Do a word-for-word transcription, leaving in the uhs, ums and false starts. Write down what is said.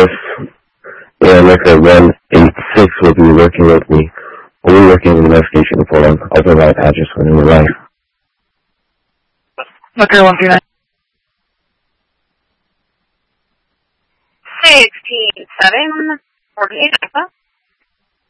this, and record one eight six will be working with me. We'll be working in the investigation report. I'll provide address when you arrive. Okay, one three nine. sixteen seven forty-eight, Alpha.